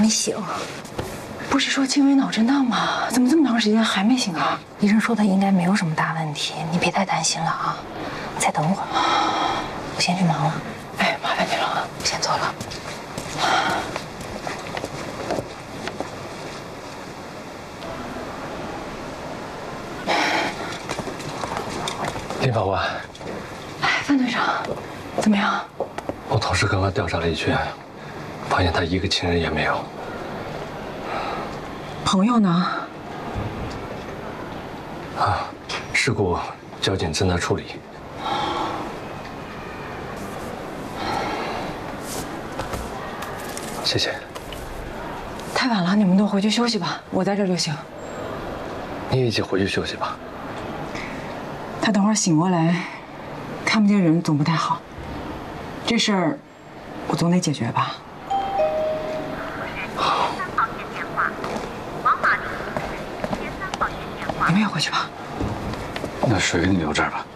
没醒。 不是说轻微脑震荡吗？怎么这么长时间还没醒啊？ 医生说他应该没有什么大问题，你别太担心了啊。再等会儿，我先去忙了。 哎，麻烦你了， 我先走了。 林法官， 哎，范队长，怎么样？ 我同事刚刚调查了一圈，发现他一个亲人也没有。 朋友呢？ 啊，事故交警正在处理。谢谢。 太晚了，你们都回去休息吧，我在这儿就行。 你也一起回去休息吧。 他等会儿醒过来，看不见人总不太好。这事儿我总得解决吧。 好。 你们也回去吧。 那水给你留这儿吧。